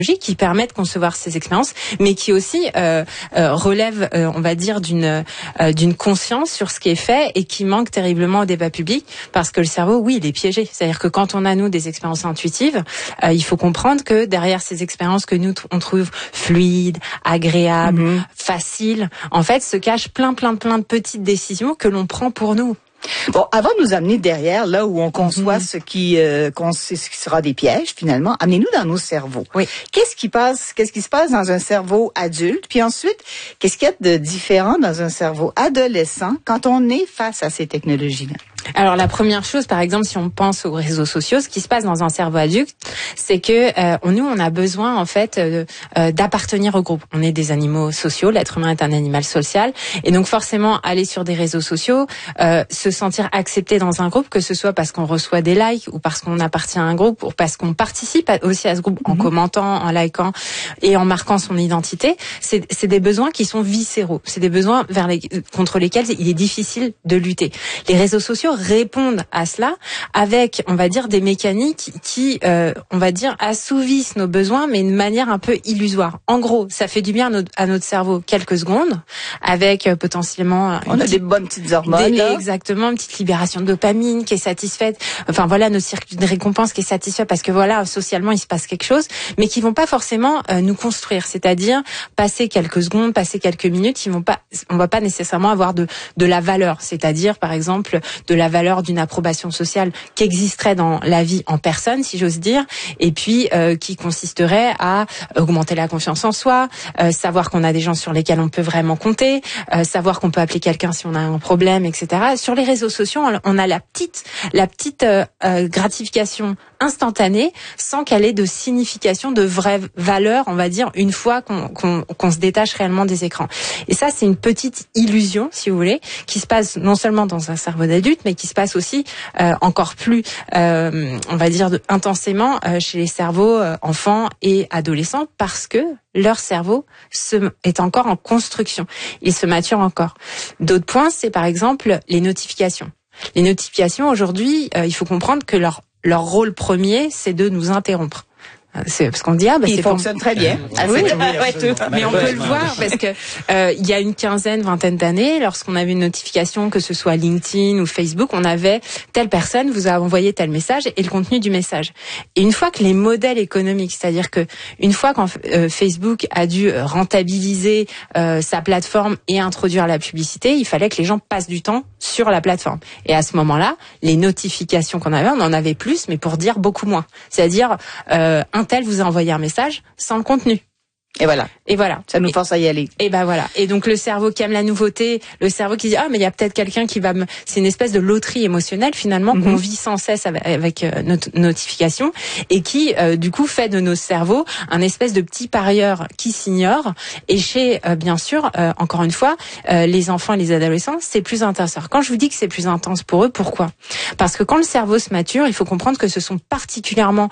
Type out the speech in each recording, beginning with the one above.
qui permet de concevoir ces expériences, mais qui aussi relève, on va dire, d'une conscience sur ce qui est fait et qui manque terriblement au débat public, parce que le cerveau, oui, il est piégé. C'est-à-dire que quand on a, nous, des expériences intuitives, il faut comprendre que derrière ces expériences que nous, on trouve fluides, agréables, faciles, en fait, se cachent plein de petites décisions que l'on prend pour nous. Bon, avant de nous amener derrière, là où on conçoit ce qui sera des pièges, finalement, amenez-nous dans nos cerveaux. Oui. Qu'est-ce qui se passe dans un cerveau adulte? Puis ensuite, qu'est-ce qu'il y a de différent dans un cerveau adolescent quand on est face à ces technologies-là? Alors la première chose, par exemple, si on pense aux réseaux sociaux, ce qui se passe dans un cerveau adulte, c'est que nous, on a besoin en fait d'appartenir au groupe. On est des animaux sociaux, l'être humain est un animal social, et donc forcément aller sur des réseaux sociaux, se sentir accepté dans un groupe, que ce soit parce qu'on reçoit des likes ou parce qu'on appartient à un groupe ou parce qu'on participe aussi à ce groupe en commentant, en likant et en marquant son identité, c'est des besoins qui sont viscéraux. C'est des besoins contre lesquels il est difficile de lutter. Les réseaux sociaux répondent à cela avec, on va dire, des mécaniques qui on va dire, assouvissent nos besoins, mais de manière un peu illusoire. En gros, ça fait du bien à notre cerveau quelques secondes, avec potentiellement... On a des bonnes petites hormones. Exactement, une petite libération de dopamine qui est satisfaite. Enfin voilà, notre circuit de récompense qui est satisfait parce que voilà, socialement, il se passe quelque chose, mais qui vont pas forcément nous construire. C'est-à-dire, passer quelques secondes, passer quelques minutes, on va pas nécessairement avoir de la valeur. C'est-à-dire, par exemple, de la valeur d'une approbation sociale qui existerait dans la vie en personne, si j'ose dire, et puis qui consisterait à augmenter la confiance en soi, savoir qu'on a des gens sur lesquels on peut vraiment compter, savoir qu'on peut appeler quelqu'un si on a un problème, etc. Sur les réseaux sociaux, on a la petite gratification instantanée sans qu'elle ait de signification, de vraie valeur, on va dire, une fois qu'on se détache réellement des écrans. Et ça, c'est une petite illusion, si vous voulez, qui se passe non seulement dans un cerveau d'adulte, mais qui se passe aussi encore plus, on va dire, intensément chez les cerveaux enfants et adolescents, parce que leur cerveau est encore en construction. Il se mature encore. D'autres points, c'est par exemple les notifications. Les notifications, aujourd'hui, il faut comprendre que leur rôle premier, c'est de nous interrompre. C'est parce qu'on dit il fonctionne très bien. Oui, mais on peut le voir parce que il y a une vingtaine d'années, lorsqu'on avait une notification, que ce soit LinkedIn ou Facebook, on avait telle personne vous a envoyé tel message et le contenu du message. Et une fois que les modèles économiques, c'est-à-dire que une fois quand Facebook a dû rentabiliser sa plateforme et introduire la publicité, il fallait que les gens passent du temps sur la plateforme. Et à ce moment-là, les notifications qu'on avait, on en avait plus, mais pour dire beaucoup moins. C'est-à-dire un tel vous a envoyé un message sans le contenu. Et voilà. Ça nous force à y aller. Et ben voilà. Et donc le cerveau qui aime la nouveauté, le cerveau qui dit mais il y a peut-être quelqu'un qui va c'est une espèce de loterie émotionnelle finalement qu'on vit sans cesse avec notre notification et qui du coup fait de nos cerveaux un espèce de petit parieur qui s'ignore. Et chez bien sûr encore une fois les enfants et les adolescents, c'est plus intense. Alors, quand je vous dis que c'est plus intense pour eux, pourquoi? Parce que quand le cerveau se mature, il faut comprendre que ce sont particulièrement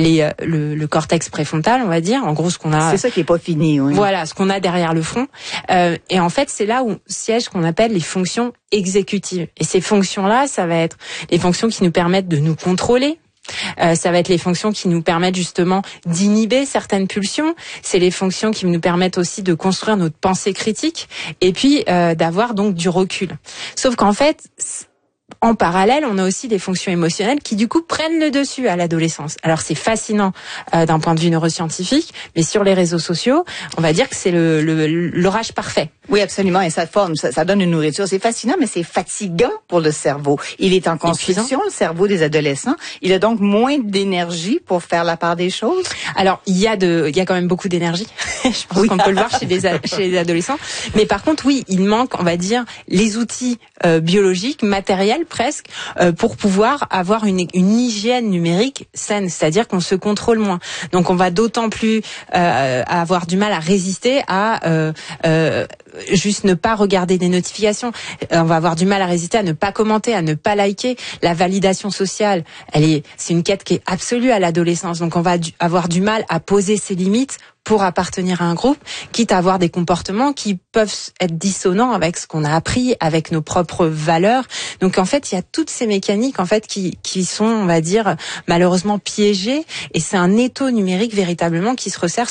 le cortex préfrontal, on va dire, en gros ce qu'on a. C'est ça qui est pas fini, oui. Voilà, ce qu'on a derrière le front. Et en fait, c'est là où siègent ce qu'on appelle les fonctions exécutives. Et ces fonctions-là, ça va être les fonctions qui nous permettent de nous contrôler. Ça va être les fonctions qui nous permettent justement d'inhiber certaines pulsions. C'est les fonctions qui nous permettent aussi de construire notre pensée critique et puis d'avoir donc du recul. Sauf qu'en fait, en parallèle, on a aussi des fonctions émotionnelles qui, du coup, prennent le dessus à l'adolescence. Alors, c'est fascinant d'un point de vue neuroscientifique, mais sur les réseaux sociaux, on va dire que c'est l'orage parfait. Oui, absolument. Et ça forme, ça donne une nourriture. C'est fascinant, mais c'est fatigant pour le cerveau. Il est en construction, le cerveau des adolescents. Il a donc moins d'énergie pour faire la part des choses. Alors, il y a quand même beaucoup d'énergie. Je pense qu'on peut le voir chez les adolescents. Mais par contre, oui, il manque, on va dire, les outils biologiques, matériels presque, pour pouvoir avoir une hygiène numérique saine. C'est-à-dire qu'on se contrôle moins. Donc, on va d'autant plus avoir du mal à résister à juste ne pas regarder des notifications. On va avoir du mal à résister à ne pas commenter, à ne pas liker. La validation sociale, c'est une quête qui est absolue à l'adolescence. Donc on va avoir du mal à poser ses limites pour appartenir à un groupe, quitte à avoir des comportements qui peuvent être dissonants avec ce qu'on a appris, avec nos propres valeurs. Donc en fait, il y a toutes ces mécaniques en fait qui sont, on va dire, malheureusement piégées, et c'est un étau numérique véritablement qui se resserre